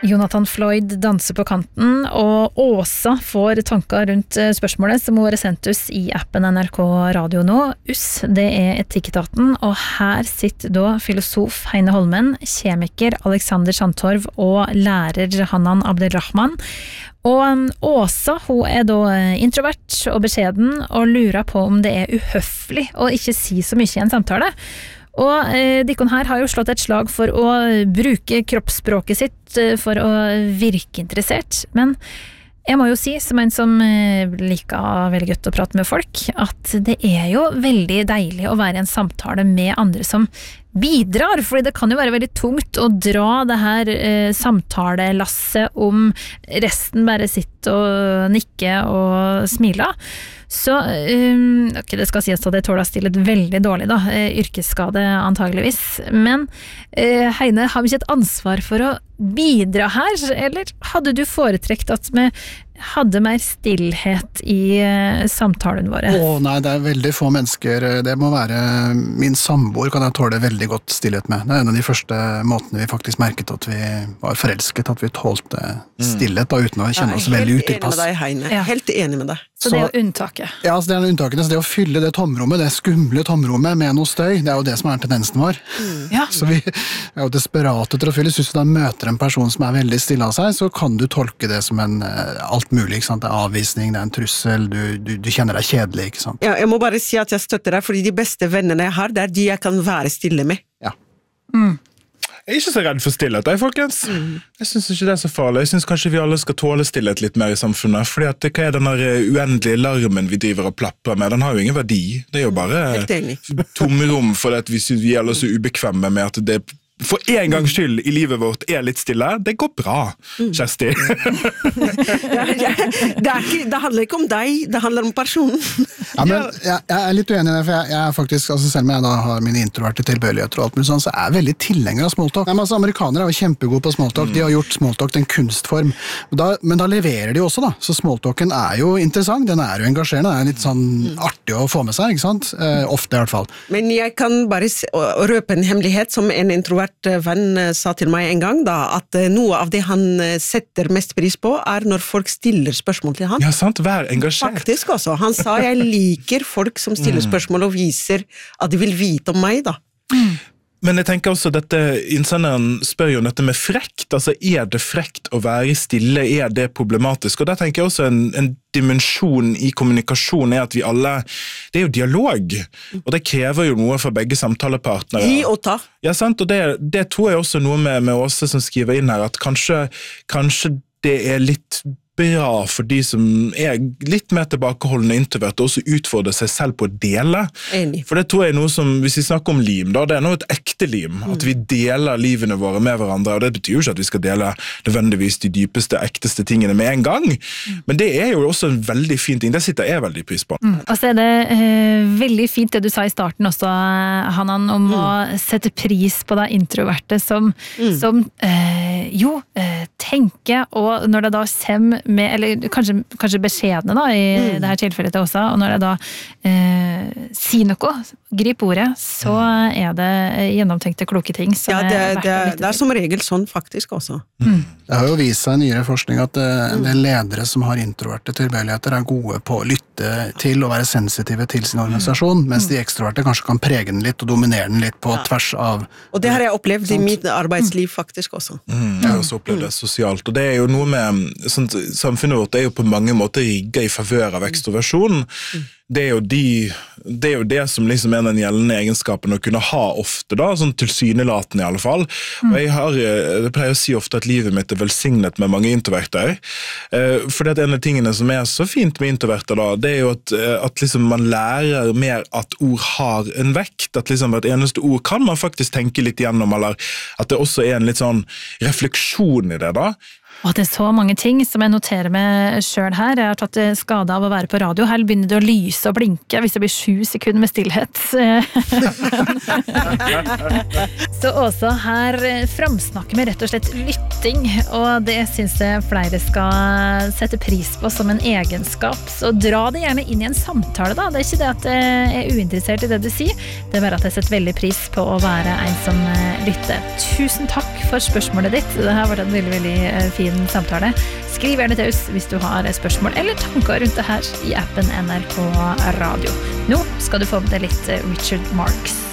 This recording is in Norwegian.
Jonathan Floyd danser på kanten, og Åsa får tanker rundt spørsmålet som har sendt oss i appen NRK Radio nå. Det Etikketaten, og her sitter da filosof Heine Holmen, kjemiker Alexander Sandtorv og lærer Hanan Abdelrahman. Og Åsa, hun da introvert og beskjeden, og lurer på om det uhøflig å ikke si så mye i en samtale. Og Dikkon her har jo slått et slag for å bruke kroppsspråket sitt for å virke interessert, men jeg må jo si, som en som liker veldig godt å prate med folk, at det jo veldig deilig å være i en samtale med andre som bidrar, fordi det kan jo være veldig tungt å dra det her samtalelasset om resten bare sitter og nikker og smiler. Så, ok, det skal sies at det tåler å stille veldig dårlig da, yrkesskade antageligvis, men Heine, har vi ikke et ansvar for å bidra her, eller hadde du foretrekt at vi hadde mer stillhet i samtalen våre? Nei, det veldig få mennesker, det må være min samboer kan jeg tåle veldig godt stillhet med. Det en av de første måtene vi faktisk merket at vi var forelsket, at vi tålte stillhet da, uten å kjenne oss veldig utilpass. Jeg er helt enig med deg, Heine. Helt enig med deg. Så det unntaket? Ja, altså det unntakene, så det å fylle det tomrommet, det skumle tomrommet med noe støy, det jo det som tendensen vår. Ja. Så vi jo desperate til å fylle. Hvis du da møter en person som veldig stille av seg, så kan du tolke det som alt mulig, ikke sant? Det avvisning, det en trussel, du kjenner deg kjedelig, ikke sant? Ja, jeg må bare si at jeg støtter deg, fordi de beste vennene jeg har, det de jeg kan være stille med. Ja. Jeg ikke så redd for stillhet, folkens. Jeg synes ikke det så farlig. Jeg synes kanskje vi alle skal tåle stillhet litt mer i samfunnet, fordi at hva den uendelige larmen vi driver og plapper med, den har jo ingen verdi. Det jo bare tomrom for at vi alle så ubekvemme med at det for en gangs skyld i livet vårt litt stille. Det går bra, Kjersti. Det handler ikke om deg, det handler om personen. Ja, men jeg litt uenig i det, for jeg faktisk, altså selv om jeg da har mine introverte tilbøyeligheter og alt mulig sånn, så jeg veldig tilhenger av smalltalk. Altså, amerikanere jo kjempegode på smalltalk, de har gjort smalltalk til en kunstform, men da leverer de også da, så smalltalken jo interessant, den jo engasjerende, den litt sånn artig å få med seg, ikke sant? Ofte i hvert fall. Men jeg kan bare røpe en hemmelighet som en introvert venn sa til meg en gang, da, at noe av det han setter mest pris på når folk stiller spørsmål til han. Ja, sant, vær engasjert. Faktisk også. Han sa, jeg liker folk som stiller spørsmål og viser at de vil vite om meg, da. Men jeg tenker også dette, innsenderen spør jo om dette med frekt, altså det frekt å være stille, det problematisk? Og der tenker jeg også en dimensjon i kommunikasjon at vi alle, det jo dialog, og det krever jo noe for begge samtalepartnere. Gi og ta. Ja, sant, og det tror jeg også noe med Åse som skriver inn her, at kanskje det litt bra for de som litt mer tilbakeholdende introvert og også utfordrer seg selv på å dele. Enig. For det tror jeg noe som, hvis vi snakker om lim, da, det noe et ekte lim, at vi deler livene våre med hverandre, og det betyr jo ikke at vi skal dele nødvendigvis de dypeste, ekteste tingene med en gang, men det jo også en veldig fin ting, det sitter jeg veldig pris på. Og så det veldig fint det du sa i starten også, Hanan, om å sette pris på det introverte som tenker, og når det da kommer med, eller kanskje beskjedene da, i det her tilfellet også, og når det da sier noe, grip ordet, så det gjennomtenkte kloke ting som det som regel sånn faktisk også. Det har jo vist seg i nyere forskning at en del ledere som har introverte tilbøyeligheter gode på å lytte til og være sensitive til sin organisasjon, mens de ekstroverte kanskje kan prege den litt og dominere den litt på tvers av... Og det har jeg opplevd i mitt arbeidsliv faktisk også. Jeg har også opplevd det sosialt, og det jo noe med sånn, samfunnet vårt jo på mange måter rigget i favør av ekstroversjon. Det jo det som liksom den gjeldende egenskapen å kunne ha ofte da, sånn tilsynelatende i alle fall. Og jeg pleier å si ofte at livet mitt velsignet med mange introverter. For det en av tingene som så fint med introverter da, det jo at liksom man lærer mer at ord har en vekt, at liksom et eneste ord kan man faktisk tenke litt gjennom, eller at det også en litt sånn refleksjon i det da. Og det så mange ting som jeg noterer med selv her. Jeg har tatt skade av å være på radio. Her begynner det å lyse og blinke hvis det blir 7 sekunder med stillhet. Så også her framsnakker vi rett og slett lytting, og det synes jeg flere skal sette pris på som en egenskap. Så dra det gjerne inn i en samtale da. Det ikke det at jeg er uinteressert i det du sier, det bare at jeg setter veldig pris på å være en som lytter. Tusen takk for spørsmålet ditt. Det her var en veldig, veldig fin samtale. Skriv gjerne til oss hvis du har spørsmål eller tanker rundt det her i appen NRK Radio. Nå skal du få med deg litt Richard Marx.